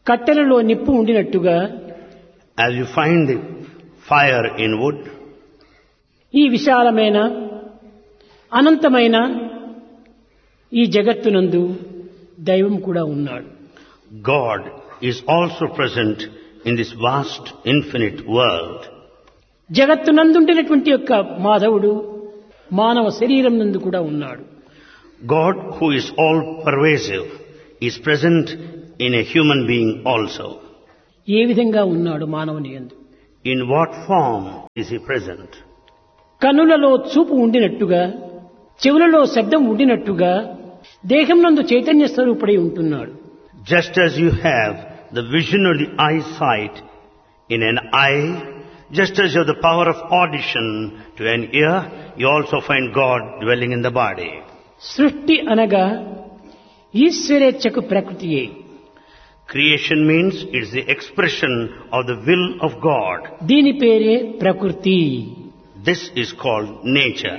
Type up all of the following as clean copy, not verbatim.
కట్టెలలో నిప్పు ఉండినట్టుగా as you find the fire in wood, ఈ విశాలమైన అనంతమైన ఈ జగత్తునందు దైవం కూడా ఉన్నాడు. God is also present in this vast, infinite world. జగత్తునందుండినటువంటి యొక్క మాధవుడు మానవ శరీరం నందు కూడా ఉన్నాడు. God, who is all pervasive, is present in a human being also. ఏ విధంగా ఉన్నాడు మానవుని యందు? In what form is he present? కన్నులలో చూపు ఉండినట్టుగా, చెవులలో శబ్దం ఉండినట్టుగా దేహం నందు చైతన్య స్వరూపుడై ఉంటున్నాడు. Just as you have the vision or the eyesight in an eye, just as you have the power of audition to an ear, you also find God dwelling in the body. సృష్టి అనగా ఈశ్వరేచ్ఛకు ప్రకృతియే. Creation means it's the expression of the will of God. దీని పేరే ప్రకృతి. This is called nature.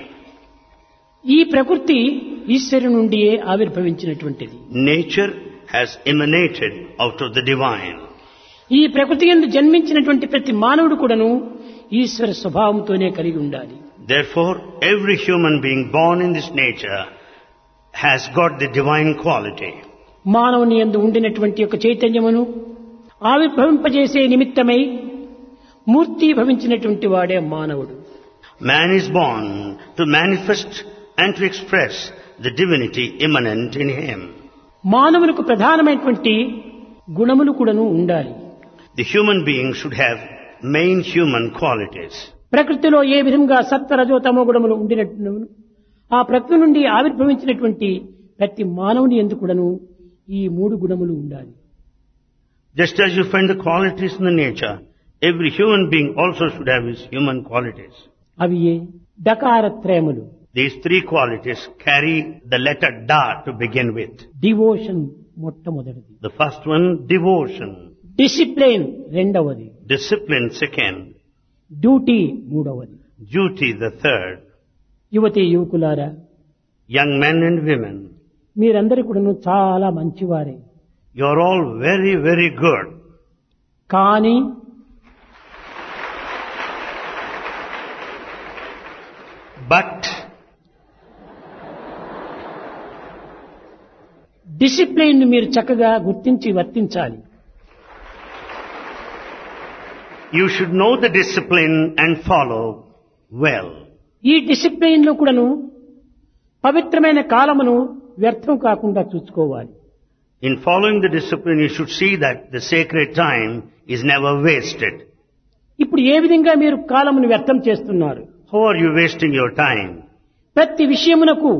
ఈ ప్రకృతి ఈశ్వరు నుండియే ఆవిర్భవించినటువంటిది. Nature has emanated out of the divine. ఈ ప్రకృతి యందు జన్మించినటువంటి ప్రతి మానవుడు కూడాను ఈశ్వర స్వభావంతోనే కలిగి ఉండాలి. Therefore, every human being born in this nature has got the divine quality. మానవుని యందు ఉండినటువంటి యొక్క చైతన్యమును ఆవిర్భవింపజేసే నిమిత్తమై మూర్తి భవించినటువంటి వాడే మానవుడు. Man is born to manifest and to express the divinity immanent in him. మానవులకు ప్రధానమైనటువంటి గుణములు కూడాను ఉండాలి. The human being should have main human qualities. ప్రకృతిలో ఏ విధంగా సత్వ రజో తమో గుణములు ఉండినట్టు ఆ ప్రకృతి నుండి ఆవిర్భవించినటువంటి ప్రతి మానవుని యందు కూడాను ఈ మూడు గుణములు ఉండాలి. Just as you find the qualities in the nature, every human being also should have his human qualities. అవి ఏ డకారత్రయములు. These three qualities carry the letter Da to begin with. Devotion మొట్టమొదటిది. The first one, devotion. Discipline రెండవది. Discipline, second. Duty మూడవది. Duty, the third. యువతి యువకులారా, Young men and women, మీరందరూ కూడాను చాలా మంచివారే. you are all very, very good. కానీ But discipline మీరు చక్కగా గుర్తించి వర్తించాలి. you should know the discipline and follow well. ఈ డిసిప్లిన్ లో కూడాను పవిత్రమైన కాలమును వ్యర్థం కాకుండా చూసుకోవాలి. In following the discipline, you should see that the sacred time is never wasted. ఇప్పుడు ఏ విధంగా మీరు కాలమును వ్యర్థం చేస్తున్నారు? How are you wasting your time? ప్రతి విషయమునకు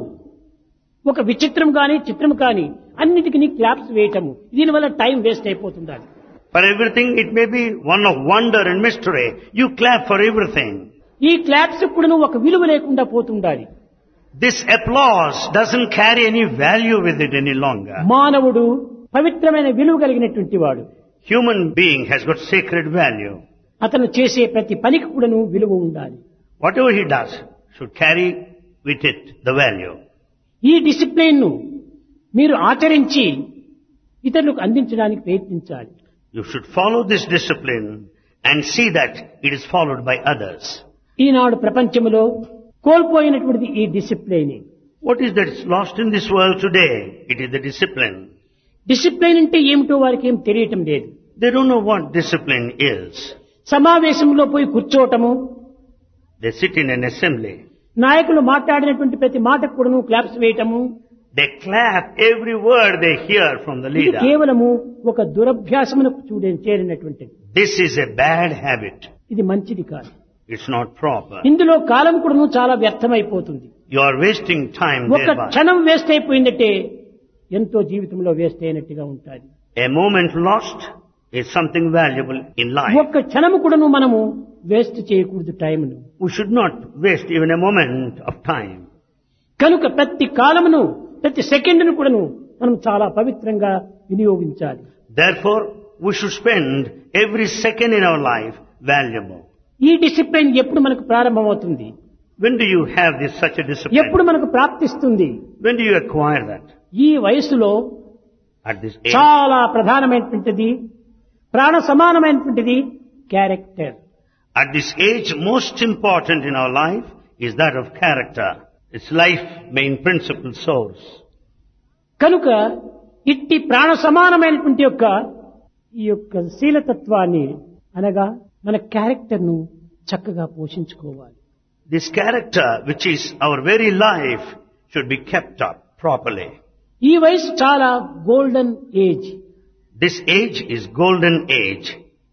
ఒక విచిత్రం కానీ చిత్రం కానీ అన్నిటికీ క్లాప్స్ వేయటము, దీనివల్ల time waste అయిపోతుండాలి. For everything, it may be one of wonder and mystery. You clap for everything. ఈ క్లాప్స్ కూడా ఒక విలువ లేకుండా పోతుండాలి. This applause doesn't carry any value with it any longer. మానవుడు పవిత్రమైన విలువ కలిగినటువంటి వాడు. Human being has got sacred value. అతను చేసే ప్రతి పనికి కూడాను విలువ ఉండాలి. Whatever he does should carry with it the value. ఈ డిసిప్లిన్ ను మీరు ఆచరించి ఇతరులకు అందించడానికి ప్రయత్నించాలి. You should follow this discipline and see that it is followed by others. ఈనాడు ప్రపంచంలో కోల్పోయినటువంటిది ఈ discipline. What is that is lost in this world today? It is the discipline. Discipline అంటే ఏమిటో వారికి ఏం తెలియటం లేదు. They don't know what discipline is. సమావేశంలో పోయి కూర్చోవటము, They sit in an assembly. నాయకులు మాట్లాడినటువంటి ప్రతి మాటకు కూడాను claps వేయటము, They clap every word they hear from the ఇది leader. కేవలము ఒక దురభ్యాసమునకు చేరినటువంటిది. This is a bad habit. ఇది మంచిది కాదు. It's not proper. ఇందులో కాలం కూడాను చాలా వ్యర్థమైపోతుంది. You are wasting time ఒక thereby. క్షణం వేస్ట్ అయిపోయిందంటే ఎంతో జీవితంలో వేస్ట్ అయినట్టుగా ఉంటుంది. A moment lost is something valuable in life. ఒక్క క్షణము కూడాను మనము వేస్ట్ చేయకూడదు టైంను. We should not waste even a moment of time. కనుక ప్రతి కాలమును ప్రతి సెకండ్ను కూడాను మనం చాలా పవిత్రంగా వినియోగించాలి. Therefore, we should spend every second in our life valuable. ఈ డిసిప్లిన్ ఎప్పుడు మనకు ప్రారంభమవుతుంది? When do you have this such a discipline? ఎప్పుడు మనకు ప్రాప్తిస్తుంది? When do you acquire that? ఈ వయసులో At this age. చాలా ప్రధానమైనటువంటిది ప్రాణ సమానమైనటువంటిది character. At this age, most important in our life is that of character. It's life main principle source. కనుక ఇట్టి ప్రాణ సమానమైనటువంటి ఈ యొక్క శీలతత్వాన్ని అనగా మన క్యారెక్టర్ ను చక్కగా పోషించుకోవాలి. This character, which is our very life, should be kept up properly. ఈ వయసు చాలా golden age. This age is golden age.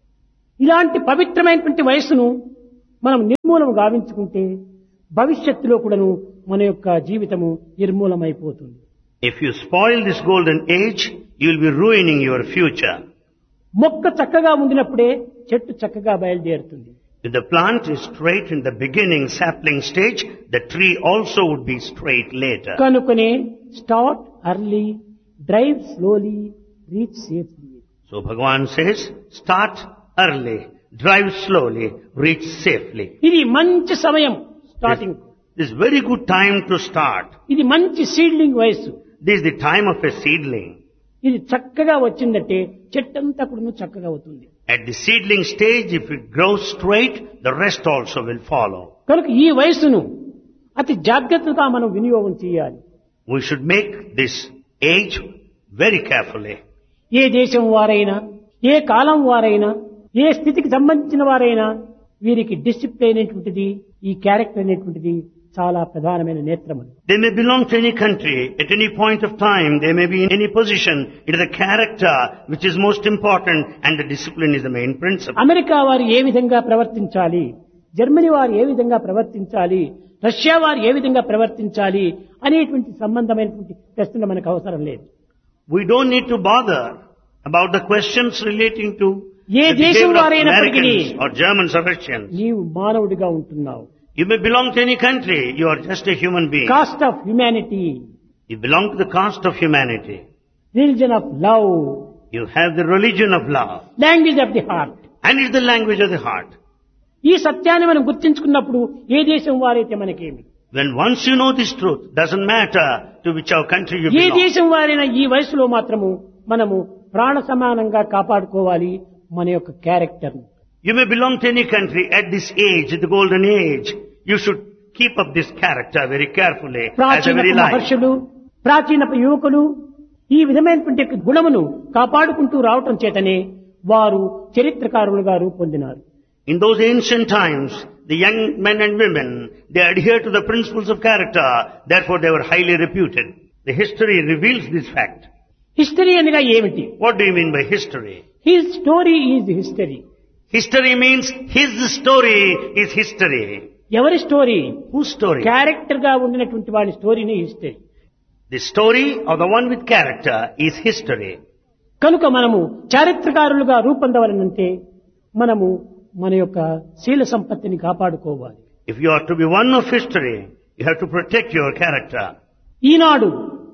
ఇలాంటి పవిత్రమైనటువంటి వయసును మనం నిర్మూలన గావించుకుంటే భవిష్యత్తులో కూడాను మన యొక్క జీవితము నిర్మూలమైపోతుంది. If you spoil this golden age, you will be ruining your future. మొక్క చక్కగా ఉండినప్పుడే చెట్టు చక్కగా బయలుదేరుతుంది. If the plant is straight in the beginning sapling stage, the tree also would be straight later. కనుకనే start early, drive slowly, reach safely. So Bhagavan says, start early, drive slowly, reach safely. ఇది మంచి సమయం starting. This is very good time to start. ఇది మంచి seedling వయసు. This is the time of a seedling. ఇది చక్కగా వచ్చిందంటే చెట్టంతా కూడా చక్కగా అవుతుంది. At the seedling stage, if it grows straight, the rest also will follow. కనుక ఈ వయసును అతి జాగ్రత్తగా మనం వినియోగం చేయాలి. We should make this age very carefully. ఏ దేశం వారైనా, ఏ కాలం వారైనా, ఏ స్థితికి సంబంధించిన వారైనా వీరికి డిసిప్లిన్ అనేటువంటిది, ఈ క్యారెక్టర్ అనేటువంటిది చాలా ప్రధానమైన నేత్రం. They may belong to any country, at any point of time, they may be in any position. It is the character which is most important and the discipline is the main principle. America వారు ఏ విధంగా ప్రవర్తించాలి, Germany వారు ఏ విధంగా ప్రవర్తించాలి, Russia వారు ఏ విధంగా ప్రవర్తించాలి అనేటువంటి సంబంధమైనటువంటి ప్రశ్నలు మనకు అవసరం లేదు. We don't need to bother about the questions relating to A the దేశం behavior of వారైనప్పటికీ Americans or Germans or Russians. నీవు మానవుడిగా ఉంటున్నావు. You may belong to any country, you are just a human being. Cost of humanity, You belong to the caste of humanity. Religion of love, You have the religion of love. Language of the heart. And it's the language of the heart. ఈ సత్యాన్ని మనం గుర్తించుకున్నప్పుడు ఏ దేశం వారైతే మనకేమి, When once you know this truth, doesn't matter to which our country you A belong. దేశం వారైనా ఈ వయసులో మాత్రము మనము ప్రాణ సమానంగా కాపాడుకోవాలి మన యొక్క character. You may belong to any country at this age, the golden age. You should keep up this character very carefully as a ప్రాచీన very life. మహర్షులు, ప్రాచీన యువకులు ఈ విధమైనటువంటి గుణమును కాపాడుకుంటూ రావటం చేతనే వారు చరిత్రకారులుగా రూపొందినారు. In those ancient times, the young men and women, they adhere to the principles of character. Therefore, they were highly reputed. The history reveals this fact. History అనగా ఏమిటి? What do you mean by history? His story is history. History means his story is history. ఎవరి story? Whose story? Character గా ఉండినటువంటి వాడి స్టోరీని history. The story of the one with character is history. కనుక మనము చారిత్రకారులుగా రూపొందవలనంటే మనము మన యొక్క శీల సంపత్తిని కాపాడుకోవాలి. If you are to be one of history, you have to protect your character. ఈనాడు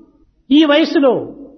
ఈ వయసులో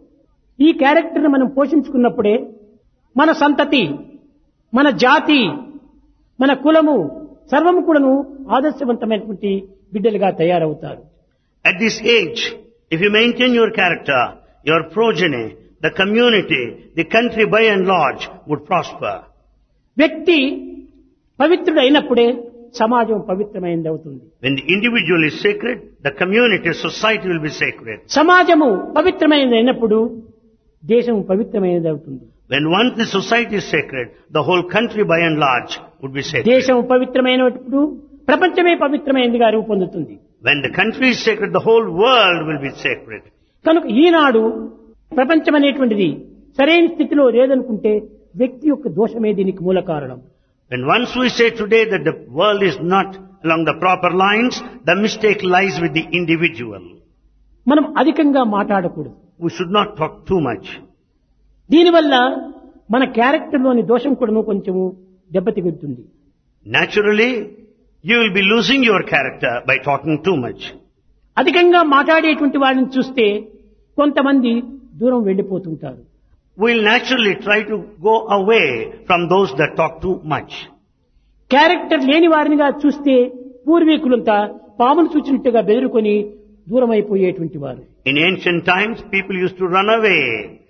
ఈ క్యారెక్టర్ని మనం పోషించుకున్నప్పుడే మన సంతతి, మన జాతి, మన కులము సర్వము కూడాను ఆదర్శవంతమైనటువంటి బిడ్డలుగా తయారవుతారు. At this age, if you maintain your character, your progeny, the community, the country by and large would prosper. వ్యక్తి పవిత్రుడు అయినప్పుడే సమాజం పవిత్రమైనది అవుతుంది. When the individual is sacred, the community, society will be sacred. సమాజము పవిత్రమైనది అయినప్పుడు దేశం పవిత్రమైనది అవుతుంది. When once the society is sacred, the whole country by and large would be sacred. దేశం పవిత్రమైనప్పుడు ప్రపంచమే పవిత్రమైనదిగా రూపొందుతుంది. When the country is sacred, the whole world will be sacred. కనుక ఈనాడు ప్రపంచం అనేటువంటిది సరైన స్థితిలో లేదనుకుంటే వ్యక్తి యొక్క దోషమే దీనికి మూల కారణం. When once we say today that the world is not along the proper lines, the mistake lies with the individual. మనం అధికంగా మాట్లాడకూడదు. We should not talk too much. దీనివల్ల మన క్యారెక్టర్లోని దోషం కూడా కొంచెము దెబ్బతింటుంది. Naturally, you will be losing your character by talking too much. అధికంగా మాట్లాడేటువంటి వాడిని చూస్తే కొంతమంది దూరం వెళ్ళిపోతుంటారు. We will naturally try to go away from those that talk too much. Character లేని వారినిగా చూస్తే పూర్వీకులంతా పామును చూచినట్టుగా బెదిరుకొని దూరం అయిపోయేటువంటి వారు. In ancient times, people used to run away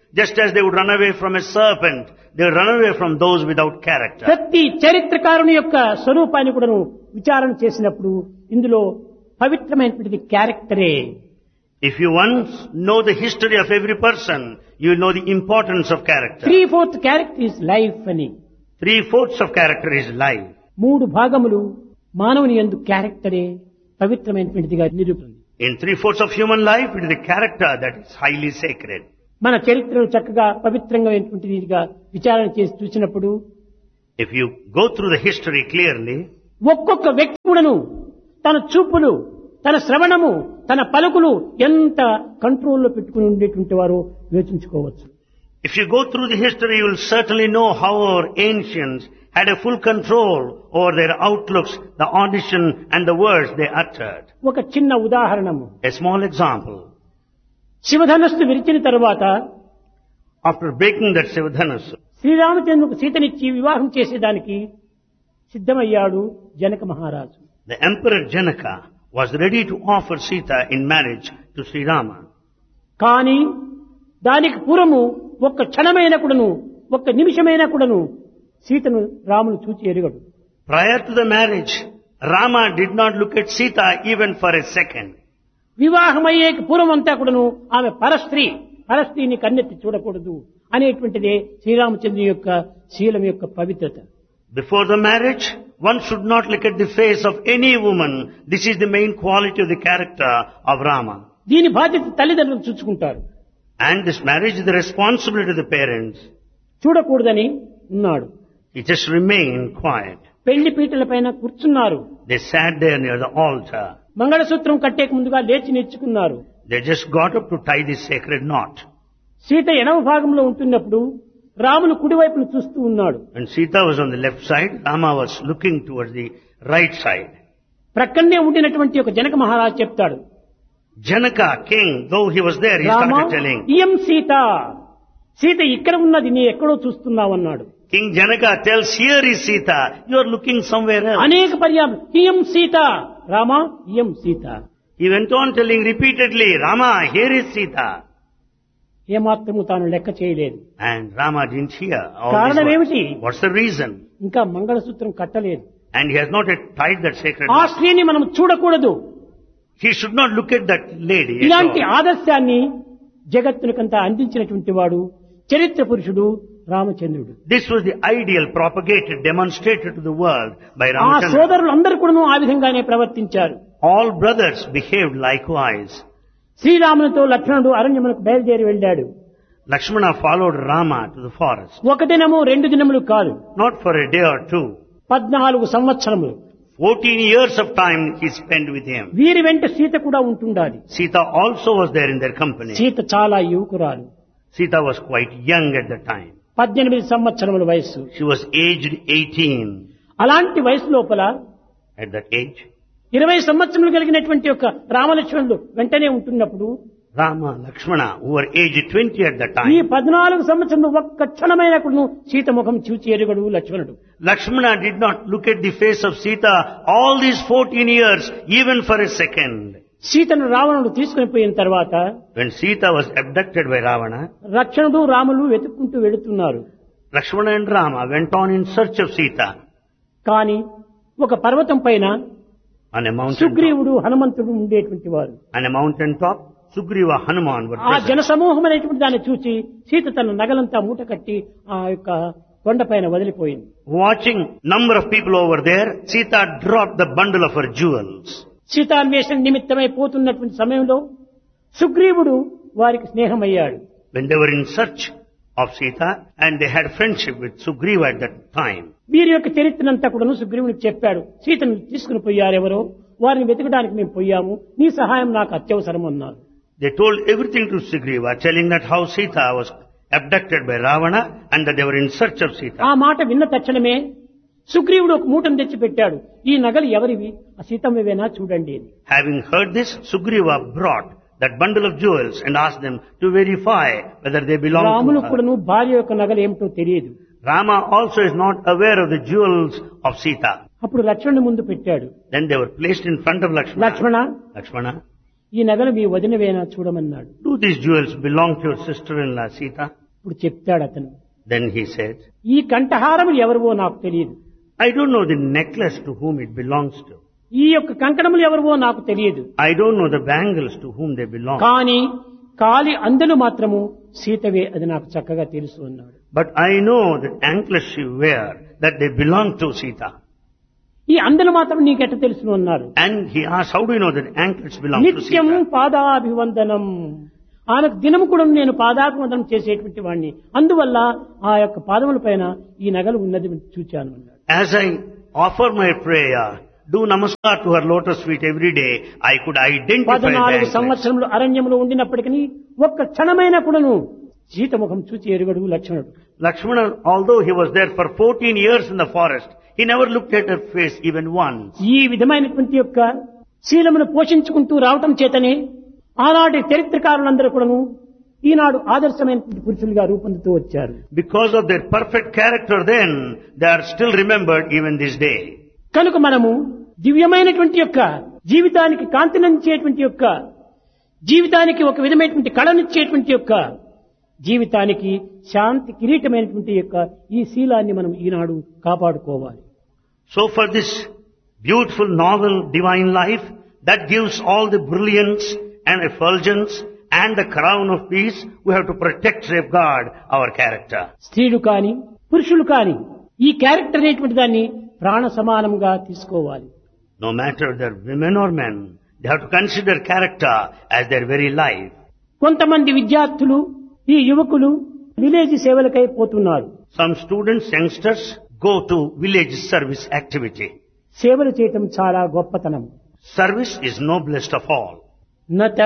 Just as they would run away from a serpent, they would run away from those without character. ప్రతి చరిత్రకారుని యొక్క స్వరూపాన్ని కూడా విచారణ చేసినప్పుడు ఇందులో పవిత్రమైనటువంటి క్యారెక్టరే. If you once know the history of every person, you will know the importance of character. 3/4 character is life అని. 3/4 of character is life. 3 భాగములు మానవుని యందు క్యారెక్టరే పవిత్రమైనటువంటిదిగా నిరూపణ. In 3/4 of human life, it is the character that is highly sacred. మన చరిత్రను చక్కగా పవిత్రంగా విచారణ చేసి చూసినప్పుడు If you go through the history clearly, ఒక్కొక్క వ్యక్తి కూడాను తన చూపులు, తన శ్రవణము, తన పలుకులు ఎంత కంట్రోల్లో పెట్టుకుని ఉండేటువంటి వారో యోచించుకోవచ్చు. if you go through the history, you will certainly know how our ancients had a full control over their outlooks, the audition and the words they uttered. ఒక చిన్న ఉదాహరణము. A small example. శివధనస్సు విరిచిన తరువాత After breaking that Sivadhanasu, శ్రీరామచంద్రుకు సీతనిచ్చి వివాహం చేసేదానికి సిద్ధమయ్యాడు జనక మహారాజు. the Emperor Janaka was ready to offer Sita in marriage to Sri Rama. కానీ దానికి పూర్వము ఒక్క క్షణమైన కూడాను, ఒక్క నిమిషమైన కూడాను సీతను రామును చూచి ఎరుగడు. Prior to the marriage, Rama did not look at Sita even for a second. వివాహమయ్యే పూర్వమంతా కూడాను ఆమె పరస్త్రీని కన్నెత్తి చూడకూడదు అనేటువంటిదే శ్రీరామచంద్రుని యొక్క శీలం యొక్క పవిత్రత. Before the marriage, one should not look at the face of any woman. This is the main quality of the character of Rama. దీని బాధ్యత తల్లిదండ్రులు చూసుకుంటారు. And this marriage is the responsibility of the parents. చూడకూడదని ఉన్నాడు. He just remained quiet. పెళ్లి పీటల పైన కూర్చున్నారు. They sat there near the altar. మంగళసూత్రం కట్టేక ముందుగా లేచి నిల్చుకున్నారు. They just got up to tie this sacred knot. Sita ఎడమ భాగంలో ఉంటున్నప్పుడు రాములు కుడివైపును చూస్తూ ఉన్నాడు. When Sita was on the left side, Rama was looking towards the right side. ప్రక్కనే ఉండినటువంటి ఒక జనక మహారాజు చెప్తాడు, Janaka, king, though he was there, he Rama started telling, ఇయం Sita ఇక్కడ ఉన్నది, నీ ఎక్కడో చూస్తున్నావన్నాడు. King Janaka tells, here is Sita, you are looking somewhere else. అనేక పర్యాయం ఇయం Sita, Rama ఇయం Sita. He went on telling repeatedly, Rama, here is Sita. ఏమాత్రము తాను లెక్క చేయలేదు. And Rama didn't hear all కారణం these ఏమిటి? words. What's the reason? ఇంకా మంగళసూత్రం కట్టలేదు. And he has not yet tied that sacred ఆ knot. స్త్రీని మనం చూడకూడదు. He should not look at that lady at ఇలాంటి all. ఆదర్శాన్ని జగత్తునికంతా అందించినటువంటి వాడు చరిత్ర పురుషుడు రామచంద్రుడు. This was the ideal propagated, demonstrated to the world by ఆ Ramachandra. సోదరులు అందరూ కూడా ఆ విధంగానే ప్రవర్తించారు. All brothers behaved likewise. శ్రీరామునితో లక్ష్మణుడు అరణ్యమునకు బయలుదేరి వెళ్ళాడు. Lakshmana followed Rama to the forest. ఒక దినము 2 దినములు కాదు, Not for a day or two. 14 సంవత్సరములు 14 years of time he spent with him. వీరి వెంట సీత కూడా ఉంటుండాలి. Sita also was there in their company. Sita చాలా యువకురాలు. Sita was quite young at the time. 18 సంవత్సరముల వయస్సు. She was aged 18. అలాంటి వయసు లోపల At that age, 20 సంవత్సరములు కలిగినటువంటి ఒక రామలక్ష్మణుడు వెంటనే ఉంటున్నప్పుడు Rama, Lakshmana, who were aged 20 at that ఈ time, 14 సంవత్సరంలో ఒక్క క్షణమైన కూడా సీత ముఖం చూచి ఎరుగడు లక్ష్మణుడు. Lakshmana did not look at the face of Sita all these 14 years, even for a second. సీతను రావణుడు తీసుకుని పోయిన తర్వాత When Sita was abducted by Ravana, లక్ష్మణుడు రాములు వెతుక్కుంటూ వెళుతున్నారు. Lakshmana and Rama went on in search of Sita. కానీ ఒక పర్వతం పైన On a mountain top, సుగ్రీవుడు హనుమంతుడు ఉండేటువంటి వారు. on a mountain top, Sugriva, Hanuman were ఆ present. జనసమూహం అనేటువంటి దాన్ని చూసి సీత తన నగలంతా మూట కట్టి ఆ యొక్క కొండపైన వదిలిపోయింది. Watching number of people over there, Sita dropped the bundle of her jewels. సీతాన్వేషణ నిమిత్తమై పోతున్నటువంటి సమయంలో సుగ్రీవుడు వారికి స్నేహమయ్యాడు. When they were in search of Sita, and they had friendship with Sugriva at that time. వీరి యొక్క చరిత్రనంతా కూడా సుగ్రీవునికి చెప్పాడు. సీతను తీసుకుని పోయారెవరో వారిని వెతకడానికి మేము పోయాము, నీ సహాయం నాకు అత్యవసరం అన్నారు. They told everything to Sugriva, telling that how Sita was abducted by Ravana and that they were in search of Sita. ఆ మాట విన్న తక్షణమే సుగ్రీవుడు ఒక మూటను తెచ్చి పెట్టాడు. ఈ నగలు ఎవరివి? ఆ సీతమ్మవేనా చూడండి అని. Having heard this, Sugriva brought that bundle of jewels and asked them to verify whether they belong Ramulu to her. కూడాను భార్య యొక్క నగలు ఏమిటో తెలియదు. Rama also is not aware of the jewels of Sita. అప్పుడు లక్ష్మణుని ముందు పెట్టాడు. Then they were placed in front of Lakshmana. Lakshmana, Lakshmana, ఈ నగలు మీ వదినవేనా చూడమన్నాడు. Do these jewels belong to your sister-in-law Sita? ఇప్పుడు చెప్తాడు అతను, Then he said, ఈ కంఠహారములు ఎవరివో నాకు తెలియదు, I don't know the necklace to whom it belongs to. ఈ యొక్క కంకణములు ఎవరివో నాకు తెలియదు, I don't know the bangles to whom they belong. కానీ కాలి అందలు మాత్రము సీతవే, అది నాకు చక్కగా తెలుసు అన్నాడు. But I know the anklets she wear, that they belong to Sita. ఈ అందలు మాత్రం నీకెట్ట తెలుసును అన్నారు. And he asked, how do you know that anklets belong to నిత్యం Sita? పాదాభివందనం, ఆమెకు దినము కూడా నేను పాదాభివందనం చేసేటువంటి వాడిని, అందువల్ల ఆ యొక్క పాదముల పైన ఈ నగలు ఉన్నది చూచాను అన్నాడు. As I offer my prayer, do namaskar to her lotus feet every day, I could identify the 14 anklets. సంవత్సరములు అరణ్యములో ఉండినప్పటికీ ఒక్క క్షణమైన కూడాను సీత ముఖం చూచి ఎరుగడు లక్ష్మణుడు. Lakshmana, although he was there for 14 years in the forest, he never looked at her face even once. ఈ విధమైనటువంటి యొక్క శీలమును పోషించుకుంటూ రావటం చేతనే ఆనాటి చరిత్రకారులందరూ కూడాను ఈనాడు ఆదర్శమైనటువంటి పురుషులుగా రూపొందుతూ వచ్చారు. Because of their perfect character then, they are still remembered even this day. కనుక మనము దివ్యమైనటువంటి యొక్క జీవితానికి కాంతినిచ్చేటువంటి యొక్క జీవితానికి ఒక విధమైనటువంటి కళనిచ్చేటువంటి యొక్క జీవితానికి శాంతి కిరీటమైనటువంటి యొక్క ఈ శీలాన్ని మనం ఈనాడు కాపాడుకోవాలి. So for this beautiful, novel, divine life that gives all the brilliance and effulgence and the crown of peace, we have to protect, safeguard our character. స్త్రీలు కాని పురుషులు కాని ఈ క్యారెక్టర్ అనేటువంటి దాన్ని ప్రాణ సమానంగా తీసుకోవాలి. No matter they're women or men, they have to consider character as their very life. కొంతమంది విద్యార్థులు, ఈ యువకులు విలేజ్ సేవలకై పోతున్నారు. Some students, youngsters, go to village service activity. సేవలు చేయటం చాలా గొప్పతనం. Service is noblest of all. నత